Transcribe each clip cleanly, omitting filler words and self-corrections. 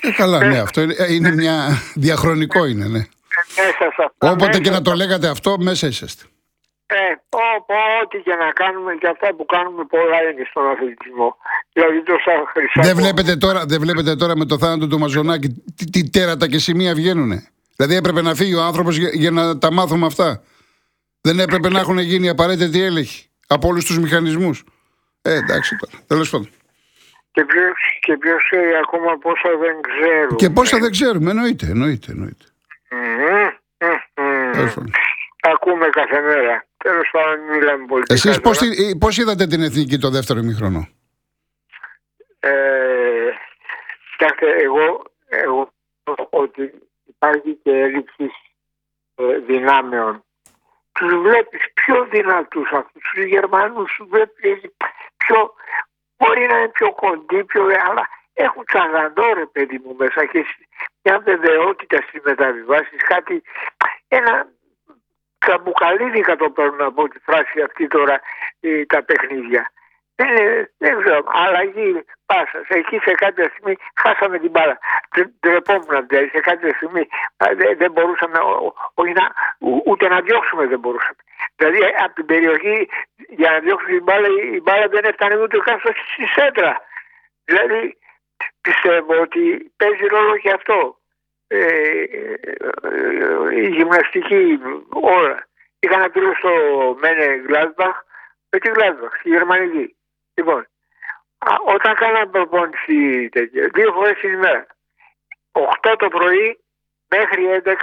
Καλά, ναι, αυτό είναι μια διαχρονικό είναι, ναι. Όποτε και να το λέγατε αυτό, μέσα είσαστε. Ό,τι και να κάνουμε και αυτά που κάνουμε πολλά είναι στον αθλητισμό. Δηλαδή τόσα χρυσά. Δεν βλέπετε τώρα με το θάνατο του Μαζονάκη τι τέρατα και σημεία βγαίνουνε. Δηλαδή έπρεπε να φύγει ο άνθρωπος για να τα μάθουμε αυτά. Δεν έπρεπε να έχουν γίνει απαραίτητοι έλεγχοι από όλους τους μηχανισμούς. Εντάξει τώρα. Τέλος πάντων. Και ποιος ξέρει ακόμα πόσα δεν ξέρουμε. Και πόσα δεν ξέρουμε, εννοείται. Ακούμε κάθε μέρα. Τέλος πάντων, μιλάμε πολιτικά. Εσείς πώς είδατε την εθνική το δεύτερο ημίχρονο? Κοιτάξτε, εγώ ότι υπάρχει και έλλειψη δυνάμεων. Τους βλέπεις πιο δυνατούς αυτούς τους Γερμανούς, τους βλέπεις πιο... Μπορεί να είναι πιο κοντοί, αλλά έχουν τσαγαντό ρε παιδί μου μέσα και μια βεβαιότητα στις μεταβιβάσεις, ένα καμπουκαλίδικα το παίρνουν από τη φράση αυτή τώρα τα παιχνίδια. Δεν ξέρω, αλλαγή πάσας. Εκεί σε κάποια στιγμή χάσαμε την μπάλα. Τρεπόμουν δηλαδή, σε κάποια στιγμή δεν μπορούσαμε ούτε να διώξουμε δεν μπορούσαμε. Δηλαδή από την περιοχή για να διώξουμε την μπάλα, η μπάλα δεν έφτανε ούτε καν στη σέντρα. Δηλαδή πιστεύω ότι παίζει ρόλο και αυτό. Η γυμναστική όλα. Είχα να πει στο Μένε Γκλάσμπαχ με τη Γκλάσμπαχ, στη γερμανική. Λοιπόν, όταν κάναμε προπόνηση 2 φορές την ημέρα, 8 το πρωί μέχρι 11, 12,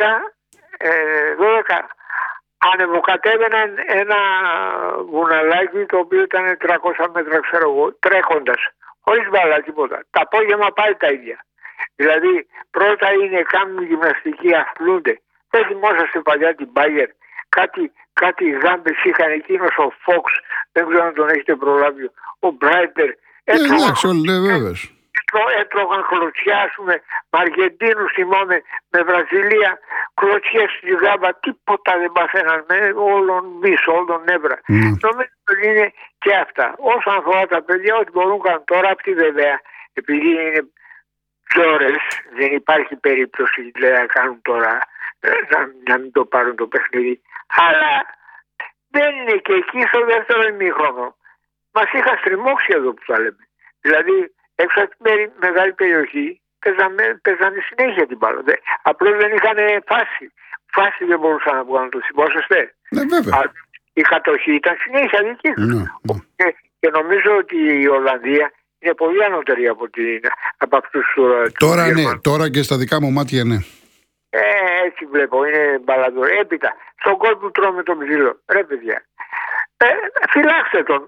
ανεβοκατέβαιναν ένα βουναλάκι το οποίο ήταν 300 μέτρα, ξέρω εγώ, τρέχοντας, χωρίς μπάλα τίποτα. Τα απόγευμα πάλι τα ίδια. Δηλαδή, πρώτα κάνουν γυμναστική, αθλούνται. Δεν θυμόσαστε παλιά την Μπάγερ, κάτι γάμπες είχαν εκείνος ο Φόξ, δεν ξέρω αν τον έχετε προλάβει, ο Μπράιτερ. Έτρωγαν κλωτσιά, ας πούμε, με Αργεντίνους θυμάμαι, με Βραζιλία, κλωτσιές στη γάμπα, τίποτα δεν παθαίναν, με όλον μίσο, όλον νεύρα. Νομίζω ότι είναι και αυτά. Όσον αφορά τα παιδιά, ό,τι μπορούν να κάνουν τώρα, αυτοί βέβαια, επειδή είναι τζόρες, δεν υπάρχει περίπτωση να κάνουν τώρα, να μην το πάρουν το παιχνίδι. Αλλά δεν είναι και εκεί στο δεύτερο ημίχρονο. Μας είχαν στριμώξει εδώ που τα λέμε. Δηλαδή έξω από την μεγάλη περιοχή παίζανε συνέχεια την μπάλα. Απλώς δεν είχαν φάση. Φάση δεν μπορούσαν να βγάλουν, το θυμόσαστε. Ναι, βέβαια. Η κατοχή ήταν συνέχεια δική τους. Και νομίζω ότι η Ολλανδία είναι πολύ ανώτερη από αυτούς τους... Τώρα ναι, τώρα και στα δικά μου μάτια ναι. Έτσι βλέπω, είναι μπαλαντορ. Έπειτα, στον κόλ που τρώμε τον ψήλο. Ρε παιδιά, φυλάξτε τον.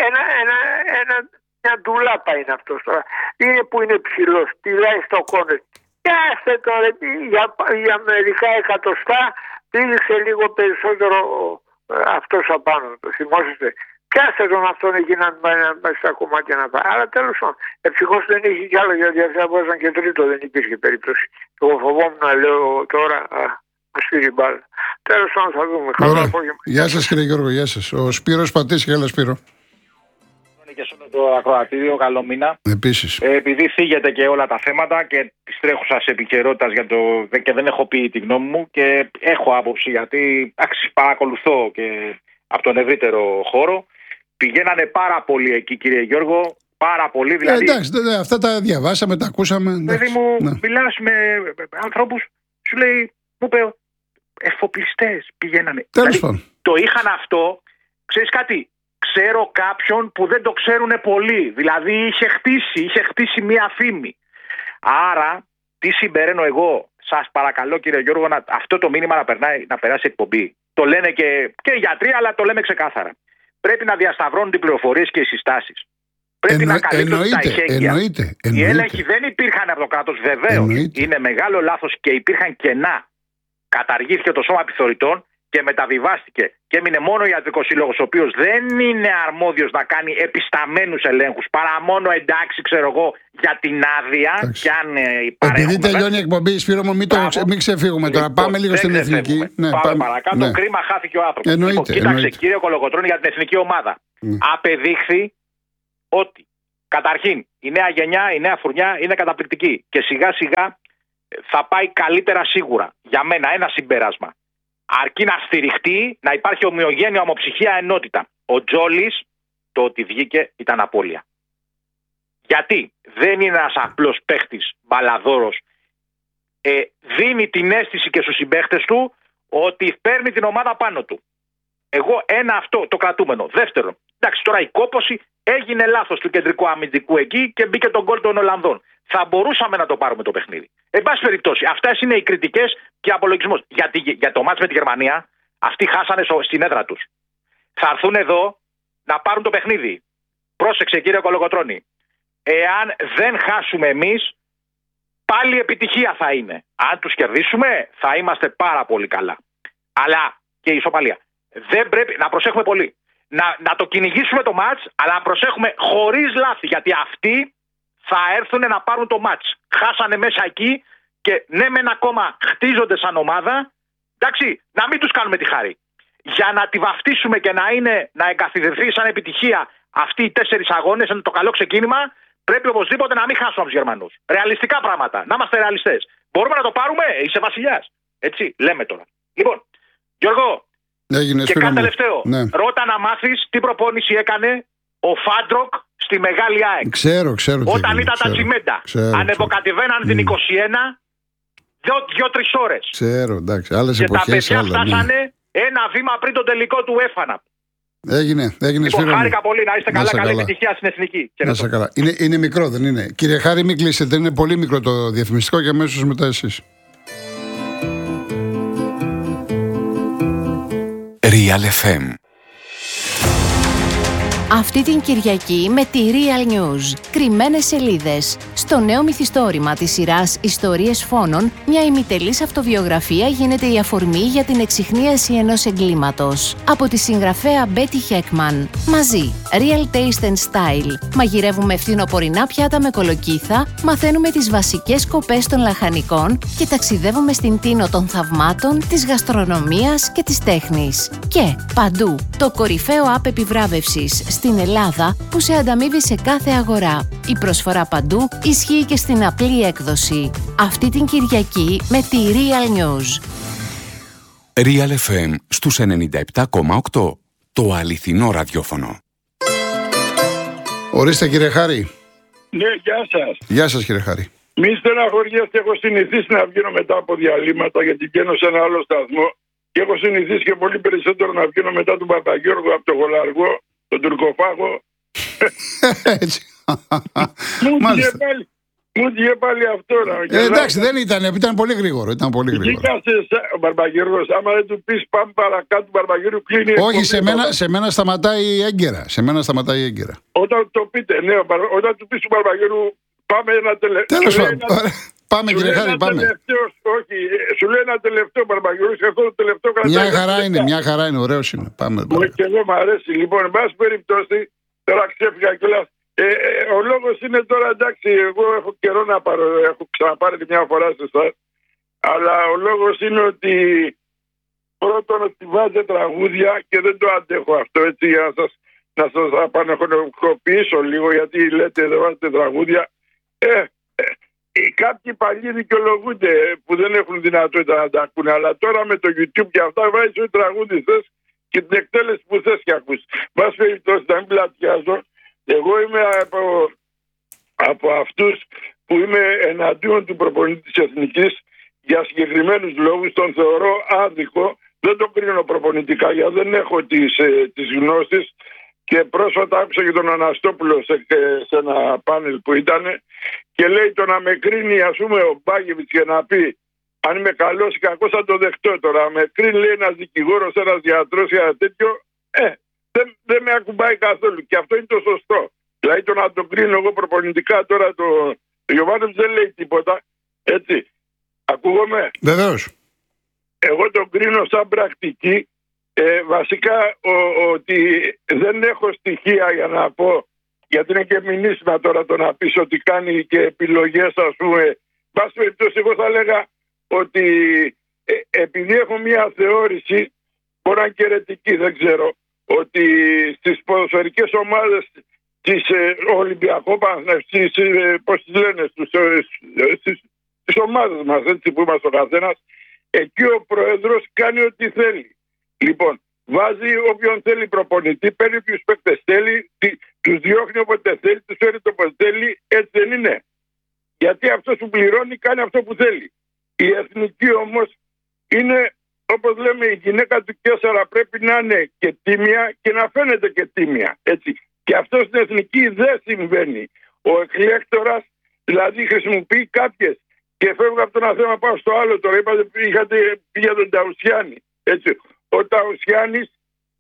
Μια ντουλάπα είναι αυτός τώρα. Είναι που είναι ψηλός, πηδάει στο κόνερ. Πιάστε τον, για μερικά εκατοστά, πήδηξε λίγο περισσότερο αυτός απάνω. Το θυμόσαστε. Πιάστε τον αυτόν εκεί να πάει στα κομμάτια να πάει. Αλλά τέλος πάντων, ευτυχώς δεν είχε κι άλλο, γιατί αυτά μπορούσαν και τρίτο, δεν υπήρχε περίπτωση. Εγώ φοβόμουν να λέω τώρα, μας φύγει μπάλα. Τέλος πάντων θα δούμε. Καλό απόγευμα. Γεια σας κύριε Γιώργο, γεια σας. Ο Σπύρος Πατής, έλα Σπύρο. Και σε όλο το ακροατήριο, καλό μήνα. Επίσης. Επειδή φύγετε και όλα τα θέματα και τη τρέχουσα επικαιρότητα και δεν έχω πει τη γνώμη μου και έχω άποψη γιατί παρακολουθώ και από τον ευρύτερο χώρο. Πηγαίνανε πάρα πολύ εκεί, κύριε Γιώργο. Πάρα πολύ. Δηλαδή, εντάξει, αυτά τα διαβάσαμε, τα ακούσαμε. Δηλαδή μου μιλάς με ανθρώπους, σου λέει, μου είπε, εφοπλιστές πηγαίνανε. Τέλος πάντων. Το είχαν αυτό, ξέρεις κάτι. Ξέρω κάποιον που δεν το ξέρουν πολλοί. Δηλαδή είχε χτίσει μία φήμη. Άρα, τι συμπεραίνω εγώ, σας παρακαλώ κύριε Γιώργο, αυτό το μήνυμα να περάσει εκπομπή. Το λένε και οι γιατροί, αλλά το λέμε ξεκάθαρα. Πρέπει να διασταυρώνουν οι πληροφορίες και οι συστάσεις. Πρέπει να καλύπτουν τα ηχέγγυα. Οι έλεγχοι δεν υπήρχαν από το κράτος, βεβαίως. Είναι μεγάλο λάθος και υπήρχαν κενά. Καταργήθηκε το σώμα επιθεωρητών και μεταβιβάστηκε. Και έμεινε μόνο ο ιατρικός σύλλογος, ο οποίος δεν είναι αρμόδιος να κάνει επισταμένους ελέγχους, παρά μόνο εντάξει, ξέρω εγώ, για την άδεια. Και αν επειδή τελειώνει η εκπομπή, Σπύρο μου, μην ξεφύγουμε τώρα. Πάμε λίγο στην εθνική. Πάμε παρακάτω. Κρίμα, χάθηκε ο άνθρωπος. Κοίταξε, κύριε Κολοκοτρώνη, για την εθνική ομάδα. Απεδείχθη ότι Καταρχήν, η νέα γενιά, η νέα φουρνιά είναι καταπληκτική και σιγά σιγά θα πάει καλύτερα σίγουρα. Για μένα ένα συμπέρασμα. Αρκεί να στηριχτεί, να υπάρχει ομοιογένεια, ομοψυχία, ενότητα. Ο Τζόλης, το ότι βγήκε ήταν απώλεια. Γιατί δεν είναι ένας απλός παίχτης, μπαλαδόρος. Δίνει την αίσθηση και στους συμπαίχτες του ότι παίρνει την ομάδα πάνω του. Εγώ ένα αυτό το κρατούμενο. Δεύτερον, εντάξει, τώρα η κόπωση έγινε λάθος του κεντρικού αμυντικού εκεί και μπήκε τον γκολ των Ολλανδών. Θα μπορούσαμε να το πάρουμε το παιχνίδι. Εν πάση περιπτώσει, αυτές είναι οι κριτικές και απολογισμός. Για το μάτς με τη Γερμανία, αυτοί χάσανε στην έδρα τους. Θα έρθουν εδώ να πάρουν το παιχνίδι. Πρόσεξε, κύριε Κολοκοτρώνη. Εάν δεν χάσουμε εμείς, πάλι επιτυχία θα είναι. Αν τους κερδίσουμε, θα είμαστε πάρα πολύ καλά. Αλλά και η ισοπαλία. Δεν πρέπει να προσέχουμε πολύ. Να το κυνηγήσουμε το μάτς, αλλά να προσέχουμε χωρίς λάθη. Γιατί αυτοί θα έρθουν να πάρουν το μάτς. Χάσανε μέσα εκεί και ναι, μεν ακόμα χτίζονται σαν ομάδα. Εντάξει, να μην τους κάνουμε τη χάρη. Για να τη βαφτίσουμε και να εγκαθιδρυθεί σαν επιτυχία αυτοί οι 4 αγώνες, είναι το καλό ξεκίνημα. Πρέπει οπωσδήποτε να μην χάσουμε από τους Γερμανούς. Ρεαλιστικά πράγματα. Να είμαστε ρεαλιστές. Μπορούμε να το πάρουμε, είσαι βασιλιάς. Έτσι, λέμε τώρα. Λοιπόν, Γιώργο, και κάτι τελευταίο. Ναι. Ρώτα να μάθεις τι προπόνηση έκανε ο Φάντροκ στη Μεγάλη ΑΕΚ. Ξέρω. Όταν ήταν τα τσιμέντα. Ανεβοκατεβαίναν την 21, 2-3 ώρες. Ξέρω, εντάξει. Άλλες και εποχές, τα παιδιά φτάσανε ένα βήμα πριν τον τελικό του ΕΦΑΝΑ. Έγινε λοιπόν, χάρηκα πολύ, να είστε καλά. Καλή επιτυχία στην Εθνική. Να είστε καλά. Είναι μικρό, δεν είναι? Κύριε Χάρη, μην κλείσετε. Είναι πολύ μικρό το διαφημιστικό και αμέσως μετά εσείς. Real FM. Αυτή την Κυριακή με τη Real News. Κρυμμένες σελίδες. Στο νέο μυθιστόρημα της σειράς Ιστορίες Φόνων, μια ημιτελής αυτοβιογραφία γίνεται η αφορμή για την εξιχνίαση ενός εγκλήματος. Από τη συγγραφέα Μπέτι Χέκμαν. Μαζί, Real Taste and Style. Μαγειρεύουμε φθινοπορεινά πιάτα με κολοκύθα, μαθαίνουμε τις βασικές σκοπές των λαχανικών και ταξιδεύουμε στην τίνο των θαυμάτων, της γαστρονομίας και της τέχνης. Και παντού, το κορυφαίο app επιβράβευσης στην Ελλάδα που σε ανταμείβει σε κάθε αγορά. Η προσφορά παντού ισχύει και στην απλή έκδοση. Αυτή την Κυριακή με τη Real News. Real FM στους 97,8. Το αληθινό ραδιόφωνο. Ορίστε, κύριε Χάρη. Ναι, γεια σας. Γεια σας, κύριε Χάρη. Μη στεναχωριέστε, έχω συνηθίσει να βγαίνω μετά από διαλύματα γιατί βγαίνω σε ένα άλλο σταθμό και έχω συνηθίσει και πολύ περισσότερο να βγαίνω μετά τον Παπαγιώργο από το Γολαργό, τον Τουρκοφάγο. Έτσι. Μου είχε πάλι αυτό. Εντάξει, δεν ήταν πολύ γρήγορο. Ο Μπαρμπαγιώργος, άμα δεν του πεις πάμε παρακάτω του Μπαρμπαγιώργου, κλείνει. Όχι, σε μένα σταματάει έγκαιρα. Όταν το πείτε, ναι, όταν του πεις του Μπαρμπαγιώργου, πάμε ένα τελευταίο. Τέλος πάντων. Πάμε, κύριε Χάρη, πάμε. Όχι, σου λέει ένα τελευταίο Μπαρμπαγιώργο και αυτό το τελευταίο κρατάει. Μια χαρά είναι, ωραίος είναι. Πάμε. Και εγώ μου αρέσει. Λοιπόν, εν πάση περιπτώσει, τώρα ξέφυγα κιόλας. Ο λόγος είναι τώρα, εντάξει, εγώ έχω καιρό να πάρω, έχω ξαναπάρει μια φορά σε εσάς, αλλά ο λόγος είναι ότι πρώτον ότι βάζετε τραγούδια και δεν το αντέχω αυτό, έτσι, για να σας απανεχωνοποιήσω λίγο, γιατί λέτε δεν βάζετε τραγούδια. Κάποιοι παλιοί δικαιολογούνται που δεν έχουν δυνατότητα να τα ακούνε, αλλά τώρα με το YouTube και αυτά βάζεις ό,τι τραγούδι θες και την εκτέλεση που θες και ακούς. Μας περιπτώσει να μην πλατιάζω. Εγώ είμαι από αυτούς που είμαι εναντίον του προπονητή της Εθνικής για συγκεκριμένους λόγους. Τον θεωρώ άδικο, δεν τον κρίνω προπονητικά γιατί δεν έχω τις γνώσεις και πρόσφατα άκουσα και τον Αναστόπουλο σε ένα πάνελ που ήταν και λέει το να με κρίνει ας πούμε ο Μπάγεβιτς και να πει αν είμαι καλός ή κακός θα το δεχτώ τώρα. Με κρίνει λέει ένας δικηγόρος, ένας γιατρός ή ένα τέτοιο, δεν με ακουμπάει καθόλου και αυτό είναι το σωστό. Δηλαδή το να τον κρίνω εγώ προπονητικά τώρα το Γιωβάνοβιτς δεν λέει τίποτα. Έτσι. Ακούγομαι. Βεβαίως. Εγώ τον κρίνω σαν πρακτική. Βασικά ότι δεν έχω στοιχεία για να πω, γιατί είναι και μηνύσιμα τώρα το να πεις ότι κάνει και επιλογές ας πούμε. Μπας περιπτώσει εγώ θα έλεγα ότι επειδή έχω μια θεώρηση, μπορεί να είναι και αιρετική, δεν ξέρω, ότι στις ποδοσφαιρικές ομάδες Ολυμπιακό, πώς τις λένε, στις ομάδες μας, έτσι που είμαστε ο καθένας, εκεί ο πρόεδρος κάνει ό,τι θέλει. Λοιπόν, βάζει όποιον θέλει προπονητή, παίρνει ποιους παίκτες θέλει, τους διώχνει όποτε θέλει, τους φέρει όποτε θέλει, έτσι δεν είναι? Γιατί αυτός που πληρώνει κάνει αυτό που θέλει. Η εθνική όμως είναι, όπως λέμε, η γυναίκα του Κέσσαρα, πρέπει να είναι και τίμια και να φαίνεται και τίμια, έτσι. Και αυτό στην εθνική δεν συμβαίνει. Ο εκλέκτορας δηλαδή χρησιμοποιεί κάποιες και φεύγω από το ένα θέμα, πάω στο άλλο. Τώρα είχατε πει για τον Ταουσιάννη. Έτσι. Ο Ταουσιάννης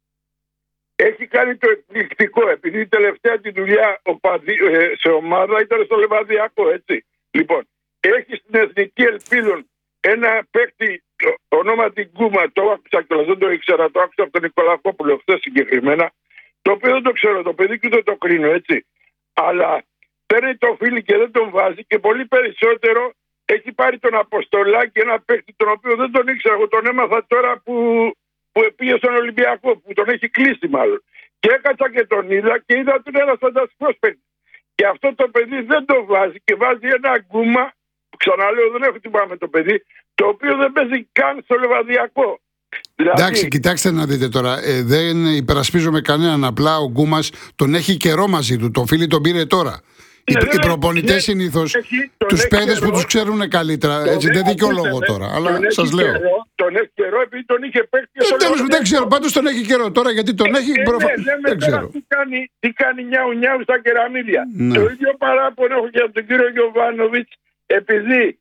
έχει κάνει το εκπληκτικό, επειδή η τελευταία τη δουλειά σε ομάδα ήταν στο Λεβαδιακό, έτσι. Λοιπόν, έχει στην εθνική Ελπίδων ένα παίκτη ονόματι Γκούμα, το άκουσα κιόλας, δεν το ήξερα, το άκουσα από τον Νικολακόπουλο χθες συγκεκριμένα, το οποίο δεν το ξέρω, το παιδί και δεν το κρίνω, έτσι. Αλλά παίρνει το φίλι και δεν τον βάζει, και πολύ περισσότερο έχει πάρει τον Αποστολάκη, ένα παίκτη τον οποίο δεν τον ήξερα, εγώ τον έμαθα τώρα που πήγε στον Ολυμπιακό, που τον έχει κλείσει μάλλον. Και έκατσα και τον είδα και είδα ότι είναι ένας φανταστικός παίκτης. Και αυτό το παιδί δεν το βάζει και βάζει ένα Γκούμα, που ξαναλέω δεν έχω τίποτα με το παιδί, το οποίο δεν παίζει καν στο Λεβαδιακό. Δηλαδή... Εντάξει, κοιτάξτε να δείτε τώρα. Δεν υπερασπίζομαι κανέναν. Απλά ο Γκούμας τον έχει καιρό μαζί του. Το φίλι τον πήρε τώρα. Οι προπονητές συνήθως τους παιδες που τους ξέρουν καλύτερα. Έτσι, δεν δικαιολογώ τώρα. Αλλά σας λέω. Τον έχει καιρό επειδή τον είχε παίξει. Δεν ξέρω. Πάντως τον έχει καιρό τώρα, γιατί τον έχει. Δεν ξέρω. Τι κάνει νιάου στα κεραμίδια. Το ίδιο παράπονο έχω και από τον κύριο Γιοβάνοβιτς, επειδή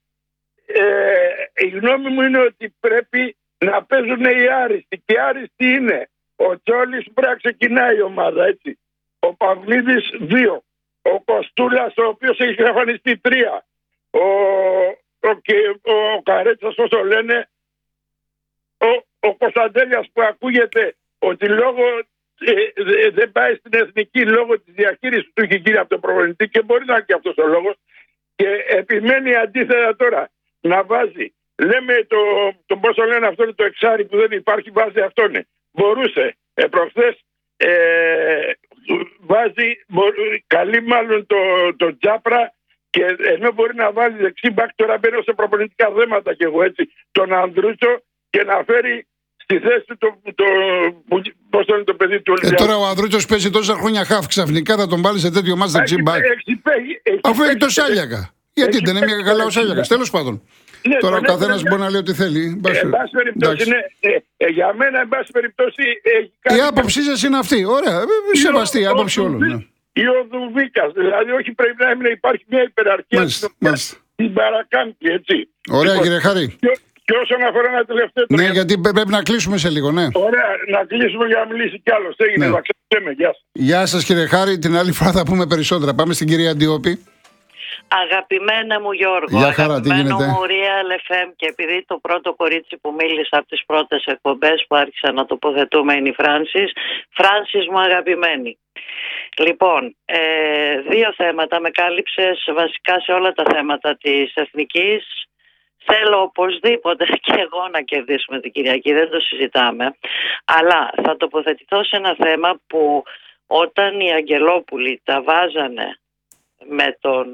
η γνώμη μου είναι ότι πρέπει να παίζουν οι άριστοι. Και οι άριστοι είναι ο Τσόλης, πρέπει να ξεκινάει η ομάδα, έτσι. Ο Παυλίδης 2. Ο Κοστούλας, ο οποίος έχει εξαφανιστεί 3. Ο Καρέτσας, πώς το λένε. Ο Κωνσταντέλιας, που ακούγεται ότι λόγω δεν πάει στην εθνική λόγω της διαχείρισης του έχει γίνει από τον προπονητή, και μπορεί να είναι και αυτός ο λόγος. Και επιμένει αντίθετα τώρα να βάζει. Λέμε το πώς το λένε, αυτό είναι το εξάρι που δεν υπάρχει, βάζει αυτόν. Μπορούσε προχθές βάζει, καλεί μάλλον το Τζάπρα, και ενώ μπορεί να βάλει δεξί μπακ, τώρα μπαίνω σε προπονητικά θέματα κι εγώ, έτσι, τον Ανδρούτσο, και να φέρει στη θέση του πώς το είναι το παιδί του Ολυμπιακού. Τώρα ο Ανδρούτσος παίζει τόσα χρόνια χαφ, ξαφνικά θα τον βάλει σε τέτοιο μάτς δεξί μπακ. Αφού έχει το Σάλιακα. Γιατί δεν είναι μια καλά ο Σάλιακας, τέλος πάντων. Ναι, τώρα ο καθένας μπορεί να λέει ό,τι θέλει. Για μένα, εν πάση περιπτώσει, η άποψή σας είναι αυτή. Ωραία, σεβαστή η άποψη όλων. Ή ο Δουβίκας. Δηλαδή, όχι, πρέπει να υπάρχει μια υπεραρχία στην παρακάμπτει, έτσι. Ωραία, κύριε Χάρη. Και όσον αφορά ένα τελευταίο. Ναι, γιατί πρέπει να κλείσουμε σε λίγο, ναι. Ωραία, να κλείσουμε για να μιλήσει κι άλλος. Έγινε, να ξέρουμε. Γεια σας. Γεια σας, κύριε Χάρη. Την άλλη φορά θα πούμε περισσότερα. Πάμε στην κυρία Αντιόπη. Αγαπημένα μου Γιώργο, αγαπημένο μου Real FM, και επειδή το πρώτο κορίτσι που μίλησα από τις πρώτες εκπομπές που άρχισα να τοποθετούμε είναι η Φράνσις μου αγαπημένη. Λοιπόν, 2 θέματα με κάλυψες βασικά σε όλα τα θέματα της εθνικής. Θέλω οπωσδήποτε και εγώ να κερδίσουμε την Κυριακή, δεν το συζητάμε, αλλά θα τοποθετηθώ σε ένα θέμα που όταν οι Αγγελόπουλοι τα βάζανε με τον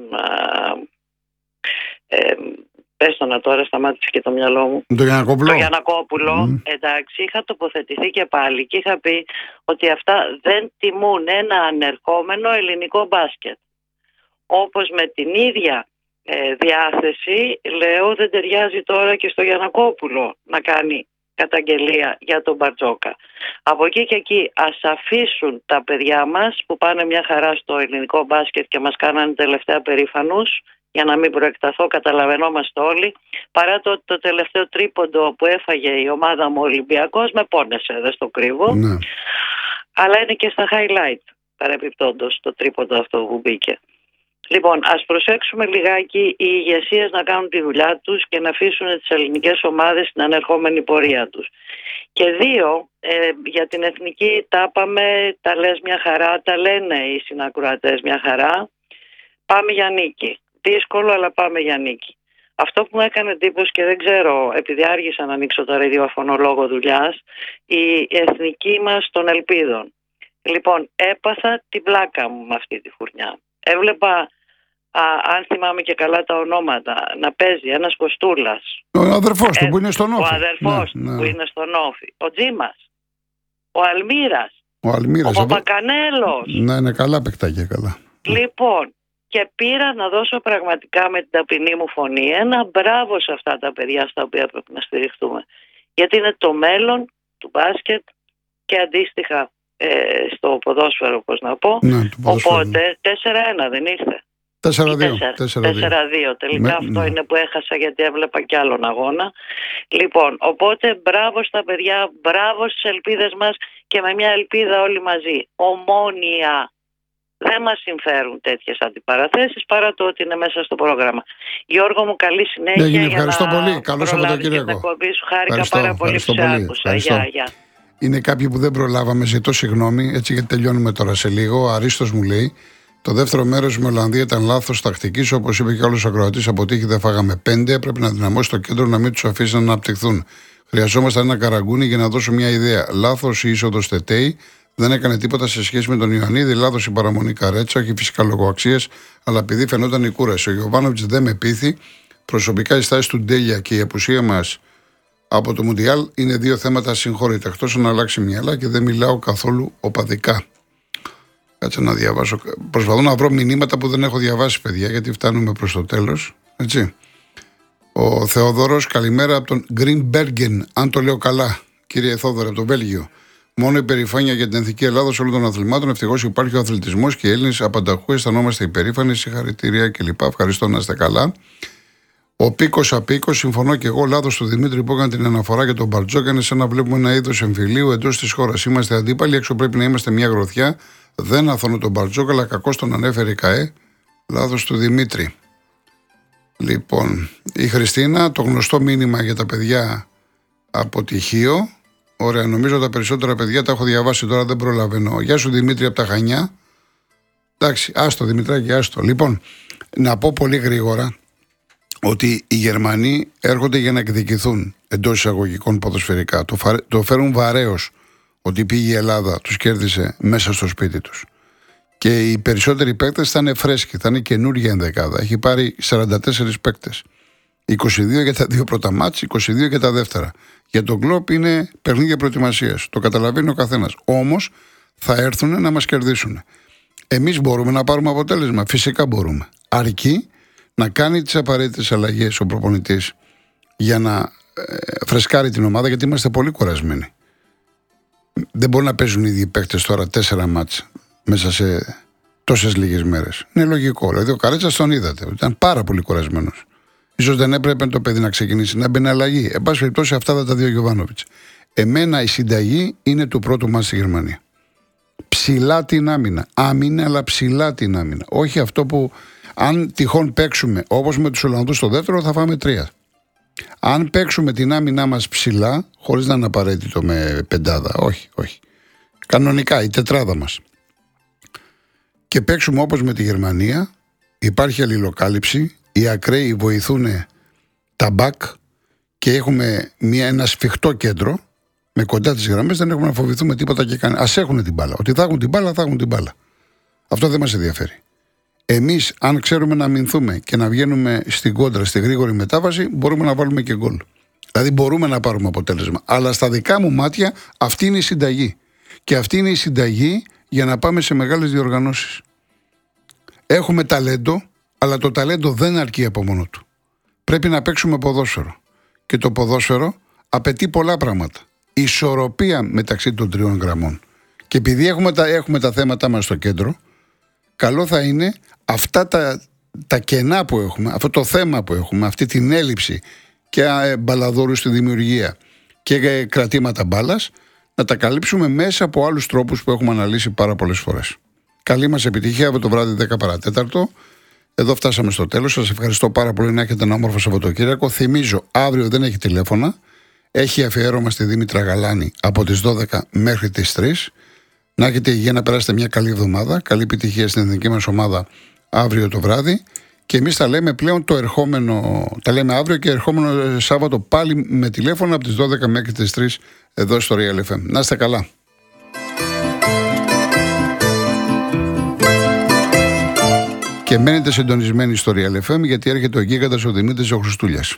πες το να τώρα σταμάτησε και το μυαλό μου, το Γιαννακόπουλο, εντάξει, είχα τοποθετηθεί και πάλι και είχα πει ότι αυτά δεν τιμούν ένα ανερχόμενο ελληνικό μπάσκετ. Όπως με την ίδια διάθεση λέω δεν ταιριάζει τώρα και στο Γιαννακόπουλο να κάνει καταγγελία για τον Μπαρτζόκα. Από εκεί και εκεί ας αφήσουν τα παιδιά μας που πάνε μια χαρά στο ελληνικό μπάσκετ και μας κάνανε τελευταία περήφανους, για να μην προεκταθώ, καταλαβαίνόμαστε όλοι, παρά το τελευταίο τρίποντο που έφαγε η ομάδα μου Ολυμπιακός με πόνεσε, δεν στο κρύβω, ναι. Αλλά είναι και στα highlight παρεπιπτόντως το τρίποντο αυτό που μπήκε. Λοιπόν, ας προσέξουμε λιγάκι οι ηγεσίες να κάνουν τη δουλειά τους και να αφήσουν τις ελληνικές ομάδες στην ανερχόμενη πορεία τους. Και 2, για την εθνική τα πάμε, τα λες μια χαρά, τα λένε οι συνακροατές μια χαρά. Πάμε για νίκη. Δύσκολο, αλλά πάμε για νίκη. Αυτό που μου έκανε εντύπωση και δεν ξέρω, επειδή άργησα να ανοίξω το ραδιόφωνο λόγω δουλειάς, η εθνική μας των Ελπίδων. Λοιπόν, έπαθα την πλάκα μου με αυτή τη φουρνιά. Έβλεπα, αν θυμάμαι και καλά τα ονόματα, να παίζει ένας Κοστούλας. Ο αδερφός του που είναι στον Όφη. Ο αδερφός του που είναι στον Όφη. Ο Τζίμας. Ο Αλμύρας. Ο Παπακανέλος. Ναι, είναι καλά παικτάκια, καλά. Λοιπόν, και πήρα να δώσω πραγματικά με την ταπεινή μου φωνή ένα μπράβο σε αυτά τα παιδιά στα οποία πρέπει να στηριχτούμε. Γιατί είναι το μέλλον του μπάσκετ και αντίστοιχα στο ποδόσφαιρο, πώς να πω. Ναι, οπότε 4-1 δεν ήρθε. 4-2. Τελικά αυτό είναι που έχασα, γιατί έβλεπα κι άλλον αγώνα. Λοιπόν, οπότε μπράβο στα παιδιά, μπράβο στις ελπίδες μας και με μια ελπίδα όλοι μαζί. Ομόνοια. Δεν μας συμφέρουν τέτοιες αντιπαραθέσεις παρά το ότι είναι μέσα στο πρόγραμμα. Γιώργο μου, καλή συνέχεια. Ευχαριστώ πολύ. Καλό Σαββατοκύριακο. Χάρηκα πάρα πολύ που σε άκουσα. Γεια. Είναι κάποιοι που δεν προλάβαμε, ζητώ συγγνώμη, έτσι, γιατί τελειώνουμε τώρα σε λίγο. Ο Αρίστος μου λέει: το δεύτερο μέρος με Ολλανδία ήταν λάθος τακτικής. Όπως είπε και όλος ο ακροατής, αποτύχει, δεν φάγαμε 5. Πρέπει να δυναμώσει το κέντρο, να μην τους αφήσει να αναπτυχθούν. Χρειαζόμασταν ένα καραγκούνι για να δώσω μια ιδέα. Λάθος η είσοδος Τετέι. Δεν έκανε τίποτα σε σχέση με τον Ιωαννίδη. Λάθος η παραμονή Καρέτσα. Όχι φυσικά λόγω αξίας, αλλά επειδή φαινόταν η κούραση. Ο Γιοβάνοβιτς δεν με πείθει. Προσωπικά η στάση του Ντέλια και η απουσία μας από το Μουντιάλ είναι δύο θέματα συγχωρείτε. Εκτός να αλλάξει μυαλά και δεν μιλάω καθόλου οπαδικά. Κάτσε να διαβάσω. Προσπαθώ να βρω μηνύματα που δεν έχω διαβάσει, παιδιά, γιατί φτάνουμε προς το τέλος. Έτσι. Ο Θεόδωρος, καλημέρα από τον Greenbergen, αν το λέω καλά, κύριε Θόδωρα, από το Βέλγιο. Μόνο υπερηφάνεια για την εθνική Ελλάδα όλων των αθλημάτων. Ευτυχώς υπάρχει ο αθλητισμός και οι Έλληνες απανταχού αισθανόμαστε υπερήφανοι. Συγχαρητήρια κλπ. Ευχαριστώ, να είστε καλά. Ο Πίκος Απίκος, συμφωνώ και εγώ. Λάθος του Δημήτρη που έκανε την αναφορά για τον Μπαρτζόκα. Είναι σαν να βλέπουμε ένα είδος εμφυλίου εντός της χώρας. Είμαστε αντίπαλοι, έξω πρέπει να είμαστε μια γροθιά. Δεν αθώνω τον Μπαρτζόκα, αλλά κακώς τον ανέφερε η ΚΑΕ. Λάθος του Δημήτρη. Λοιπόν, η Χριστίνα, το γνωστό μήνυμα για τα παιδιά από τυχείο. Ωραία, νομίζω τα περισσότερα παιδιά τα έχω διαβάσει, τώρα δεν προλαβαίνω. Γεια σου Δημήτρη από τα Χανιά. Εντάξει, άστο Δημητράκη, άστο. Λοιπόν, να πω πολύ γρήγορα ότι οι Γερμανοί έρχονται για να εκδικηθούν εντός εισαγωγικών ποδοσφαιρικά. Το φέρουν βαρέως ότι πήγε η Ελλάδα, τους κέρδισε μέσα στο σπίτι τους. Και οι περισσότεροι παίκτες θα είναι φρέσκοι, θα είναι καινούργια ενδεκάδα. Έχει πάρει 44 παίκτες. 22 για τα δύο πρώτα μάτς, 22 για τα δεύτερα. Για τον κλόπ είναι παιχνίδια προετοιμασίας. Το καταλαβαίνει ο καθένας. Όμως θα έρθουν να μας κερδίσουν. Εμείς μπορούμε να πάρουμε αποτέλεσμα. Φυσικά μπορούμε. Αρκεί να κάνει τις απαραίτητες αλλαγές ο προπονητής για να φρεσκάρει την ομάδα, γιατί είμαστε πολύ κουρασμένοι. Δεν μπορεί να παίζουν οι ίδιοι παίκτες τώρα 4 μάτς μέσα σε τόσες λίγες μέρες. Είναι λογικό. Δηλαδή ο Καρέτσας τον είδατε. Ήταν πάρα πολύ κουρασμένος. Ίσως δεν έπρεπε το παιδί να ξεκινήσει, να μπαίνει αλλαγή. Εν πάση περιπτώσει, αυτά θα τα δει ο Γιοβάνοβιτς. Εμένα η συνταγή είναι του πρώτου μάτς στη Γερμανία. Ψηλά την άμυνα. Άμυνα, αλλά ψηλά την άμυνα. Όχι αυτό που, αν τυχόν παίξουμε όπως με τους Ολλανδούς στο δεύτερο, θα φάμε 3. Αν παίξουμε την άμυνά μας ψηλά, χωρίς να είναι απαραίτητο με πεντάδα, όχι. Κανονικά, η τετράδα μας. Και παίξουμε όπως με τη Γερμανία, υπάρχει αλληλοκάλυψη, οι ακραίοι βοηθούν τα μπακ και έχουμε ένα σφιχτό κέντρο με κοντά τις γραμμές, δεν έχουμε να φοβηθούμε τίποτα και κανένα. Ας έχουν την μπάλα. Ότι θα έχουν την μπάλα, θα έχουν την μπάλα. Αυτό δεν μας ενδιαφέρει. Εμείς, αν ξέρουμε να αμυνθούμε και να βγαίνουμε στην κόντρα, στη γρήγορη μετάβαση, μπορούμε να βάλουμε και γκολ. Δηλαδή μπορούμε να πάρουμε αποτέλεσμα. Αλλά στα δικά μου μάτια αυτή είναι η συνταγή. Και αυτή είναι η συνταγή για να πάμε σε μεγάλες διοργανώσεις. Έχουμε ταλέντο, αλλά το ταλέντο δεν αρκεί από μόνο του. Πρέπει να παίξουμε ποδόσφαιρο. Και το ποδόσφαιρο απαιτεί πολλά πράγματα. Ισορροπία μεταξύ των 3 γραμμών. Και επειδή έχουμε τα θέματα μας στο κέντρο, καλό θα είναι αυτά τα κενά που έχουμε, αυτό το θέμα που έχουμε, αυτή την έλλειψη και μπαλαδόρου στη δημιουργία και κρατήματα μπάλας, να τα καλύψουμε μέσα από άλλους τρόπους που έχουμε αναλύσει πάρα πολλές φορές. Καλή μας επιτυχία από το βράδυ 10 παρατέταρτο. Εδώ φτάσαμε στο τέλος. Σας ευχαριστώ πάρα πολύ, να έχετε ένα όμορφο Σαββατοκύριακο. Θυμίζω, αύριο δεν έχει τηλέφωνα. Έχει αφιέρωμα στη Δήμητρα Γαλάνη από τις 12 μέχρι τις 3. Να έχετε υγεία, να περάσετε μια καλή εβδομάδα. Καλή επιτυχία στην εθνική μας ομάδα αύριο το βράδυ. Και εμείς τα λέμε πλέον τα λέμε αύριο και ερχόμενο Σάββατο πάλι με τηλέφωνο από τις 12 μέχρι τις 3 εδώ στο Real FM. Να είστε καλά. Και μένετε συντονισμένοι στο Real FM, γιατί έρχεται ο γίγαντας ο Δημήτρης ο Χριστούλιας.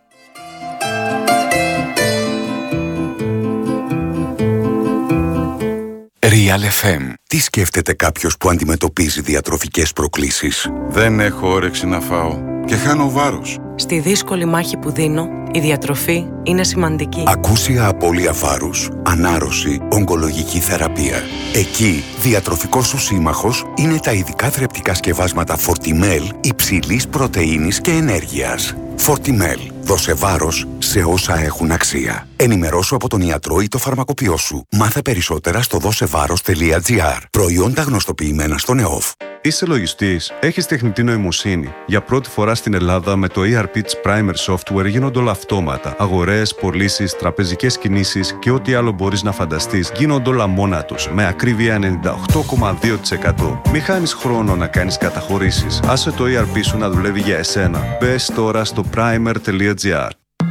Real FM. Τι σκέφτεται κάποιος που αντιμετωπίζει διατροφικές προκλήσεις? Δεν έχω όρεξη να φάω και χάνω βάρος. Στη δύσκολη μάχη που δίνω, η διατροφή είναι σημαντική. Ακούσια απώλεια βάρους, ανάρρωση, ογκολογική θεραπεία. Εκεί, διατροφικός σου σύμμαχος είναι τα ειδικά θρεπτικά σκευάσματα Fortimel υψηλής πρωτεΐνης και ενέργειας. Fortimel. Δώσε βάρος σε όσα έχουν αξία. Ενημερώσου από τον ιατρό ή το φαρμακοποιό σου. Μάθε περισσότερα στο δώσεβάρος.gr. Προϊόντα γνωστοποιημένα στον ΕΟΦ. Είσαι λογιστής, έχεις τεχνητή νοημοσύνη. Για πρώτη φορά στην Ελλάδα με το ERP Primer Software γίνονται όλα αυτόματα. Αγορές, πωλήσεις, τραπεζικές κινήσεις και ό,τι άλλο μπορείς να φανταστείς γίνονται όλα μόνα τους, με ακρίβεια 98,2%. Μη χάνεις χρόνο να κάνεις καταχωρήσεις. Άσε το ERP σου να δουλεύει για εσένα. Μπες τώρα στο primer.gr.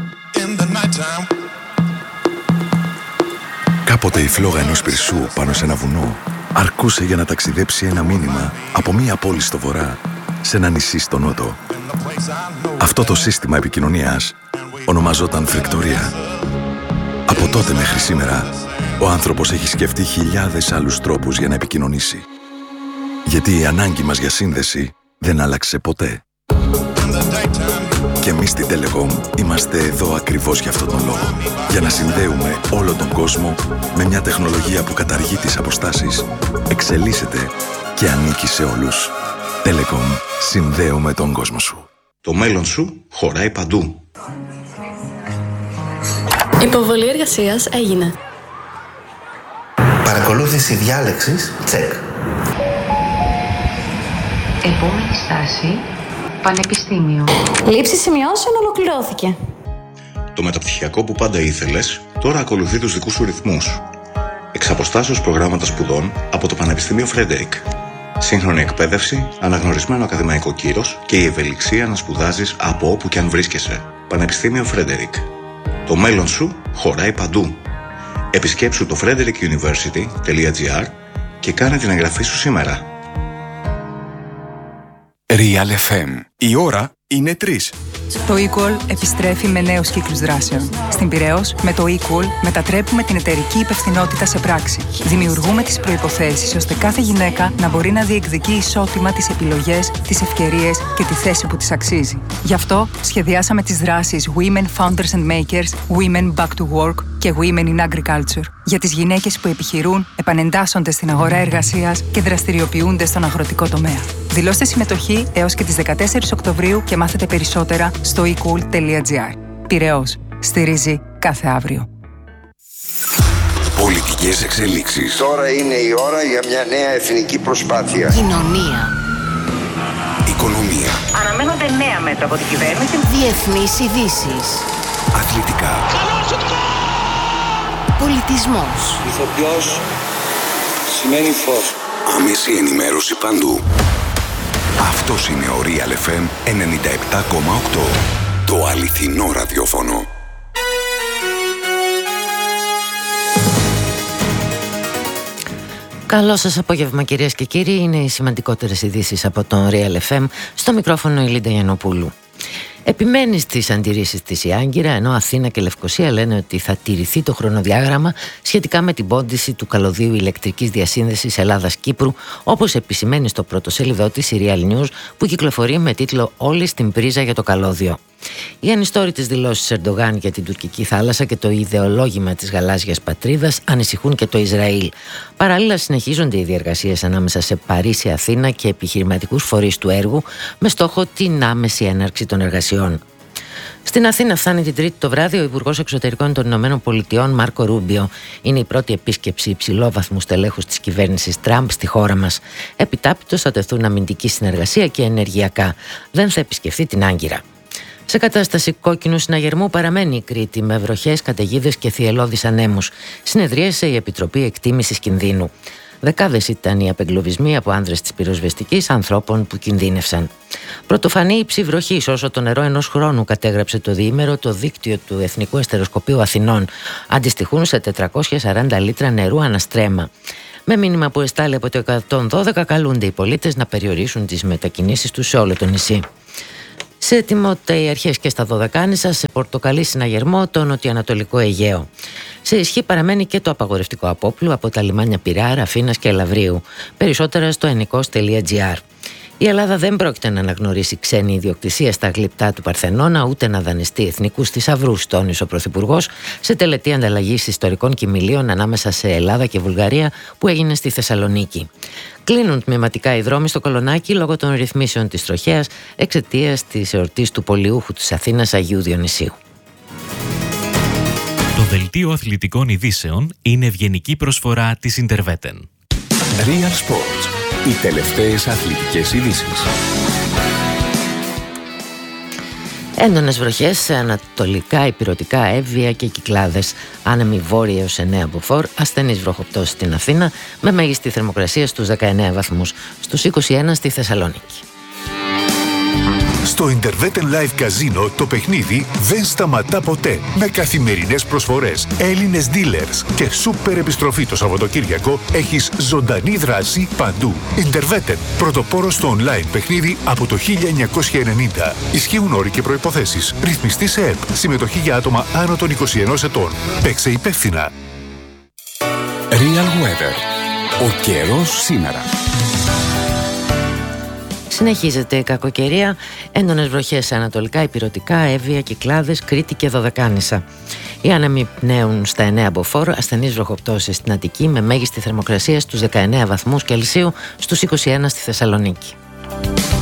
Κάποτε η φλόγα ενός πυρσού πάνω σε ένα βουνό αρκούσε για να ταξιδέψει ένα μήνυμα από μία πόλη στο βορρά σε ένα νησί στο νότο. Αυτό το σύστημα επικοινωνίας ονομαζόταν φρεκτορία. Από τότε μέχρι σήμερα, ο άνθρωπος έχει σκεφτεί χιλιάδες άλλους τρόπους για να επικοινωνήσει. Γιατί η ανάγκη μας για σύνδεση δεν άλλαξε ποτέ. Και εμείς στην Telecom είμαστε εδώ ακριβώς για αυτόν τον λόγο. Για να συνδέουμε όλο τον κόσμο με μια τεχνολογία που καταργεί τις αποστάσεις, εξελίσσεται και ανήκει σε όλους. Telecom. Συνδέουμε τον κόσμο σου. Το μέλλον σου χωράει παντού. Υποβολή εργασίας έγινε. Παρακολούθηση διάλεξης, τσεκ. Επόμενη στάση, Πανεπιστήμιο. Λήψη σημειώσεων ολοκληρώθηκε. Το μεταπτυχιακό που πάντα ήθελες, τώρα ακολουθεί τους δικούς σου ρυθμούς. Εξ αποστάσεως προγράμματα σπουδών από το Πανεπιστήμιο Φρέντερικ. Σύγχρονη εκπαίδευση, αναγνωρισμένο ακαδημαϊκό κύρος και η ευελιξία να σπουδάζεις από όπου και αν βρίσκεσαι. Πανεπιστήμιο Φρέντερικ. Το μέλλον σου χωράει παντού. Επισκέψου το frederickuniversity.gr και κάνε την εγγραφή σου σήμερα. Real FM. Η ώρα είναι 3. Το eCall επιστρέφει με νέους κύκλους δράσεων. Στην Πειραιώς, με το eCall μετατρέπουμε την εταιρική υπευθυνότητα σε πράξη. Δημιουργούμε τις προϋποθέσεις ώστε κάθε γυναίκα να μπορεί να διεκδικεί ισότιμα τις επιλογές, τις ευκαιρίες και τη θέση που της αξίζει. Γι' αυτό σχεδιάσαμε τις δράσεις Women Founders and Makers, Women Back to Work και Women in Agriculture. Για τις γυναίκες που επιχειρούν, επανεντάσσονται στην αγορά εργασίας και δραστηριοποιούνται στον αγροτικό τομέα. Δηλώστε συμμετοχή έως και τις 14 Οκτωβρίου και μάθετε περισσότερα στο ecool.gr. Πειραιώς. Στηρίζει κάθε αύριο. Πολιτικές εξελίξεις. Τώρα είναι η ώρα για μια νέα εθνική προσπάθεια. Κοινωνία. Οικονομία. Αναμένονται νέα μέτρα από την κυβέρνηση. Διεθνείς ειδήσεις. Αθλητικά. Πολιτισμός. Ηθοποιός σημαίνει φως. Άμεση ενημέρωση παντού. Αυτός είναι ο Real FM 97,8. Το αληθινό ραδιόφωνο. Καλό σας απόγευμα κυρίες και κύριοι. Είναι οι σημαντικότερες ειδήσεις από τον Real FM. Στο μικρόφωνο η Λίντα Γιαννοπούλου. Επιμένει στις αντιρρήσεις της η Άγκυρα, ενώ Αθήνα και Λευκοσία λένε ότι θα τηρηθεί το χρονοδιάγραμμα σχετικά με την πόντιση του καλωδίου ηλεκτρικής διασύνδεσης Ελλάδας-Κύπρου, όπως επισημαίνει στο πρωτοσέλιδό της η Real News, που κυκλοφορεί με τίτλο «Όλοι στην πρίζα για το καλώδιο». Οι ανιστόρητες δηλώσεις Ερντογάν για την τουρκική θάλασσα και το ιδεολόγημα της γαλάζιας πατρίδας ανησυχούν και το Ισραήλ. Παράλληλα, συνεχίζονται οι διεργασίες ανάμεσα σε Παρίσι, Αθήνα και επιχειρηματικούς φορείς του έργου με στόχο την άμεση έναρξη των εργασιών. Στην Αθήνα φτάνει την Τρίτη το βράδυ ο Υπουργός Εξωτερικών των Ηνωμένων Πολιτειών Μάρκο Ρούμπιο. Είναι η πρώτη επίσκεψη υψηλόβαθμου στελέχους της κυβέρνησης Τραμπ στη χώρα μας. Επιτάπητος θα τεθούν αμυντική συνεργασία και ενεργειακά. Δεν θα επισκεφθεί την Άγκυρα. Σε κατάσταση κόκκινου συναγερμού παραμένει η Κρήτη με βροχές, καταιγίδες και θυελλώδεις ανέμους. Συνεδρίασε η Επιτροπή Εκτίμησης Κινδύνου. Δεκάδες ήταν οι απεγκλωβισμοί από άνδρες της πυροσβεστικής, ανθρώπων που κινδύνευσαν. Πρωτοφανή υψή βροχής όσο το νερό ενός χρόνου, κατέγραψε το διήμερο το δίκτυο του Εθνικού Εστεροσκοπείου Αθηνών. Αντιστοιχούν σε 440 λίτρα νερού αναστρέμα. Με μήνυμα που εστάλει από το 112, καλούνται οι πολίτες να περιορίσουν τις μετακινήσεις τους σε όλο το νησί. Σε ετοιμότητα οι αρχές και στα Δωδεκάνησα, σε πορτοκαλί συναγερμό το νοτιοανατολικό Αιγαίο. Σε ισχύ παραμένει και το απαγορευτικό απόπλου από τα λιμάνια Πειραιά, Ραφίνας και Ελαβρίου. Περισσότερα στο ennikos.gr. Η Ελλάδα δεν πρόκειται να αναγνωρίσει ξένη ιδιοκτησία στα γλυπτά του Παρθενώνα, ούτε να δανειστεί εθνικούς θησαυρούς, τόνισε ο Πρωθυπουργός σε τελετή ανταλλαγής ιστορικών κοιμηλίων ανάμεσα σε Ελλάδα και Βουλγαρία που έγινε στη Θεσσαλονίκη. Κλείνουν τμηματικά οι δρόμοι στο Κολονάκι λόγω των ρυθμίσεων της τροχέας εξαιτίας της εορτής του πολιούχου της Αθήνας Αγίου Διονυσίου. Το δελτίο αθλητικών ειδήσεων είναι ευγενική προσφορά της Ιντερβέτεν. Real Sports. Οι τελευταίες αθλητικές ειδήσεις. Έντονες βροχές σε ανατολικά, ηπειρωτικά, Εύβοια και Κυκλάδες. Άνεμοι βόρεια έως 9 μποφόρ, ασθενείς βροχοπτώσεις στην Αθήνα, με μέγιστη θερμοκρασία στους 19 βαθμούς, στους 21 στη Θεσσαλονίκη. Στο Interveten Live Casino το παιχνίδι δεν σταματά ποτέ. Με καθημερινές προσφορές, Έλληνες dealers και σούπερ επιστροφή το Σαββατοκύριακο, έχεις ζωντανή δράση παντού. Interveten, πρωτοπόρο στο online παιχνίδι από το 1990. Ισχύουν όροι και προϋποθέσεις. Ρυθμιστή σε ΕΠ. Συμμετοχή για άτομα άνω των 21 ετών. Παίξε υπεύθυνα. Real Weather. Ο καιρός σήμερα. Συνεχίζεται η κακοκαιρία, έντονες βροχές σε ανατολικά, ηπειρωτικά, Εύβοια, Κυκλάδες, Κρήτη και Δωδεκάνησα. Οι άνεμοι πνέουν στα 9 μποφόρ, ασθενείς βροχοπτώσεις στην Αττική με μέγιστη θερμοκρασία στους 19 βαθμούς Κελσίου, στους 21 στη Θεσσαλονίκη.